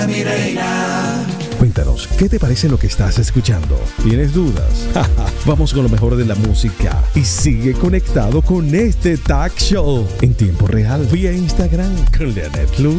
Mi reina. Cuéntanos, ¿qué te parece lo que estás escuchando? ¿Tienes dudas? Vamos con lo mejor de la música y sigue conectado con este Talk Show en tiempo real vía Instagram con Leonard Luz